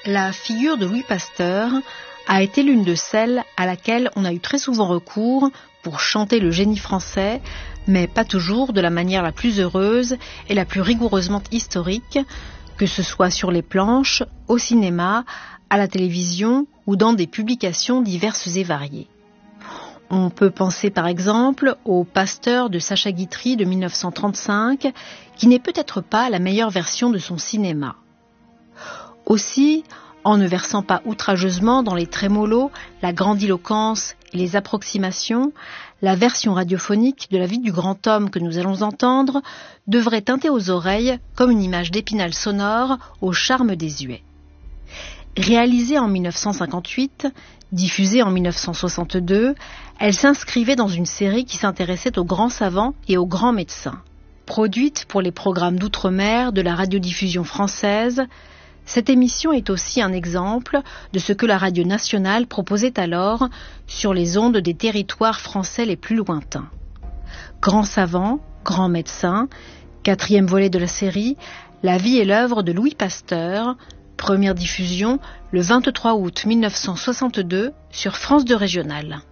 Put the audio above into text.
La figure de Louis Pasteur a été l'une de celles à laquelle on a eu très souvent recours pour chanter le génie français, mais pas toujours de la manière la plus heureuse et la plus rigoureusement historique, que ce soit sur les planches, au cinéma, à la télévision ou dans des publications diverses et variées. On peut penser par exemple au Pasteur de Sacha Guitry de 1935, qui n'est peut-être pas la meilleure version de son cinéma. Aussi, en ne versant pas outrageusement dans les trémolos, la grandiloquence et les approximations, la version radiophonique de la vie du grand homme que nous allons entendre devrait teinter aux oreilles comme une image d'Épinal sonore au charme désuet. Réalisée en 1958, diffusée en 1962, elle s'inscrivait dans une série qui s'intéressait aux grands savants et aux grands médecins. Produite pour les programmes d'outre-mer de la radiodiffusion française, cette émission est aussi un exemple de ce que la radio nationale proposait alors sur les ondes des territoires français les plus lointains. Grands savants, grands médecins, 4e volet de la série, la vie et l'œuvre de Louis Pasteur, première diffusion le 23 août 1962 sur France 2 Régionale.